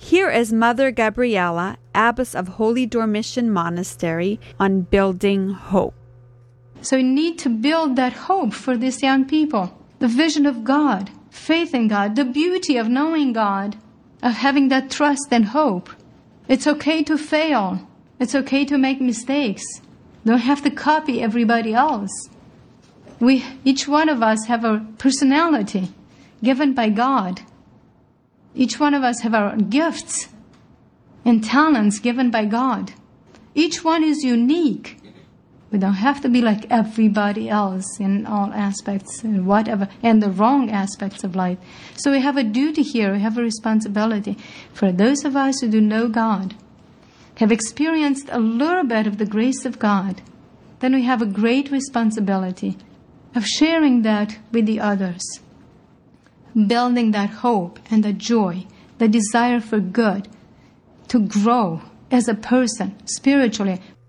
Here is Mother Gabriela, Abbess of Holy Dormition Monastery, on building hope. So we need to build that hope for these young people. The vision of God, faith in God, the beauty of knowing God, of having that trust and hope. It's okay to fail. It's okay to make mistakes. Don't have to copy everybody else. Each one of us have a personality given by God. Each one of us have our gifts and talents given by God. Each one is unique. We don't have to be like everybody else in all aspects and whatever, and the wrong aspects of life. So we have a duty here, we have a responsibility. For those of us who do know God, have experienced a little bit of the grace of God, then we have a great responsibility of sharing that with the others. Building that hope and the joy, the desire for good, to grow as a person, spiritually,